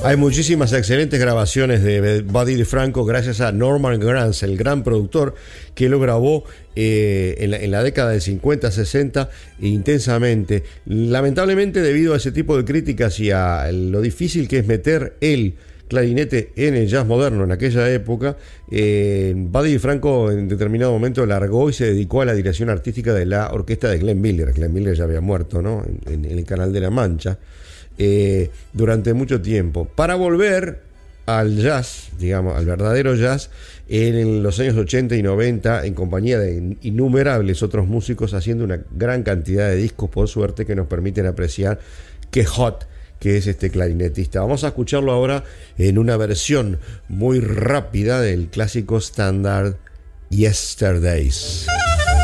Hay muchísimas excelentes grabaciones de Buddy DeFranco gracias a Norman Granz, el gran productor que lo grabó en la década de 50, 60 intensamente. Lamentablemente, debido a ese tipo de críticas y a lo difícil que es meter el clarinete en el jazz moderno en aquella época, Buddy DeFranco en determinado momento largó y se dedicó a la dirección artística de la orquesta de Glenn Miller. Glenn Miller ya había muerto, ¿no?, en el Canal de la Mancha. Durante mucho tiempo, para volver al jazz, digamos, al verdadero jazz, en los años 80 y 90, en compañía de innumerables otros músicos, haciendo una gran cantidad de discos, por suerte, que nos permiten apreciar qué hot que es este clarinetista. Vamos a escucharlo ahora en una versión muy rápida del clásico estándar Yesterdays.